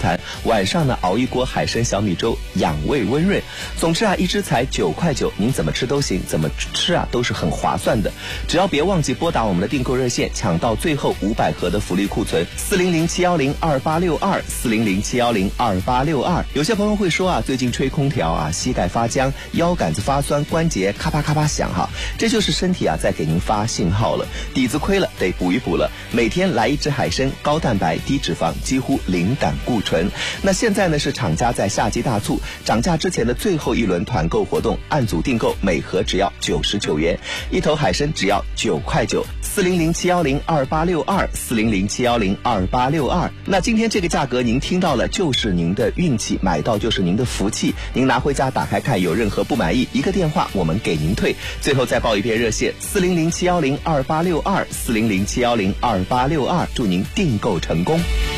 谈，晚上呢熬一锅海参小米粥，养胃温润。总之啊，一只才9块9，您怎么吃都行，怎么吃啊都是很划算的。只要别忘记拨打我们的订购热线，抢到最后500盒的福利库存，40071028862，40071028862。有些朋友会说啊，最近吹空调啊，膝盖发僵，腰杆子发酸，关节咔啪咔啪响哈，这就是身体啊在给您发信号了，底子亏了，得补一补了。每天来一只海参，高蛋白低脂肪，几乎零胆固醇。那现在呢是厂家在夏季大促涨价之前的最后一轮团购活动，按组订购，每盒只要99元，一头海参只要9块9。40071028862，40071028862。那今天这个价格您听到了就是您的运气，买到就是您的福气。您拿回家打开看，有任何不满意，一个电话我们给您退。最后再报一遍热线，40071028862，40071028862，祝您订购成功。